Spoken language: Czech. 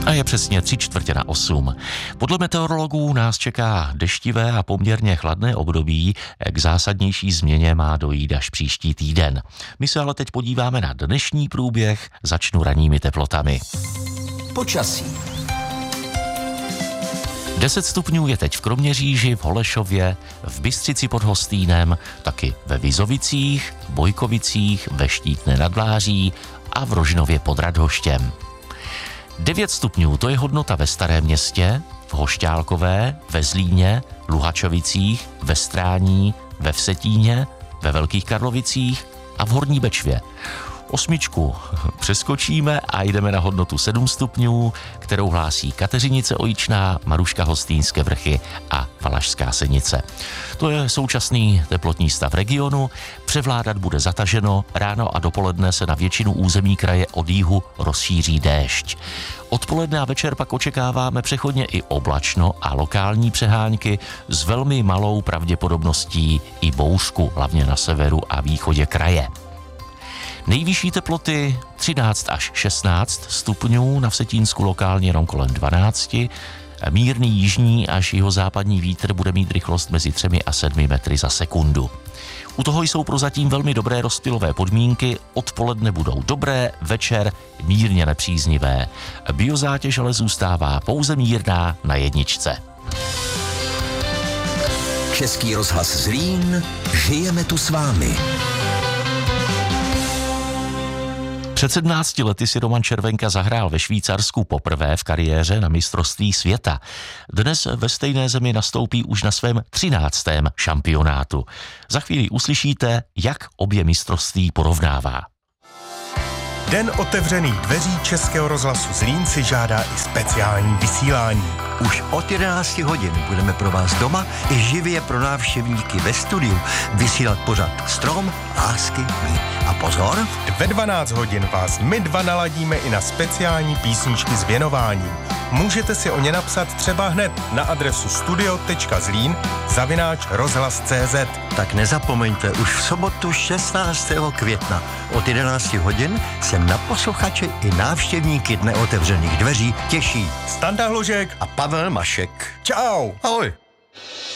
A je přesně 7:45. Podle meteorologů nás čeká deštivé a poměrně chladné období, k zásadnější změně má dojít až příští týden. My se ale teď podíváme na dnešní průběh, začnu ranními teplotami. Počasí. 10 stupňů je teď v Kroměříži, v Holešově, v Bystřici pod Hostýnem, taky ve Vizovicích, Bojkovicích, ve Štítné nad Vláří a v Rožnově pod Radhoštěm. 9 stupňů, to je hodnota ve Starém Městě, v Hošťálkové, ve Zlíně, Luhačovicích, ve Strání, ve Vsetíně, ve Velkých Karlovicích a v Horní Bečvě. 8 přeskočíme a jdeme na hodnotu 7 stupňů, kterou hlásí Kateřinice Ojičná, Maruška Hostýnské Vrchy a Valašská Senice. To je současný teplotní stav regionu. Převládat bude zataženo, ráno a dopoledne se na většinu území kraje od jihu rozšíří déšť. Odpoledne a večer pak očekáváme přechodně i oblačno a lokální přehánky s velmi malou pravděpodobností i bouřku, hlavně na severu a východě kraje. Nejvyšší teploty 13 až 16 stupňů, na Vsetínsku lokálně jenom kolem 12. Mírný jižní až jihozápadní vítr bude mít rychlost mezi 3 a 7 metry za sekundu. U toho jsou prozatím velmi dobré rozptylové podmínky, odpoledne budou dobré, večer mírně nepříznivé. Biozátěž ale zůstává pouze mírná na 1. Český rozhlas Zlín, žijeme tu s vámi. Před 17 lety si Roman Červenka zahrál ve Švýcarsku poprvé v kariéře na mistrovství světa. Dnes ve stejné zemi nastoupí už na svém 13. šampionátu. Za chvíli uslyšíte, jak obě mistrovství porovnává. Den otevřených dveří Českého rozhlasu Zlín si žádá i speciální vysílání. Už od 11 hodin budeme pro vás doma i živě pro návštěvníky ve studiu vysílat pořad Strom, lásky, my. A pozor! Ve 12 hodin vás my dva naladíme i na speciální písničky s věnováním. Můžete si o ně napsat třeba hned na adresu studio.zlín@rozhlas.cz. Tak nezapomeňte, už v sobotu 16. května od 11 hodin se na posluchače i návštěvníky Dne otevřených dveří těší Standa Hložek a Pavel Mašek. Čau! Ahoj!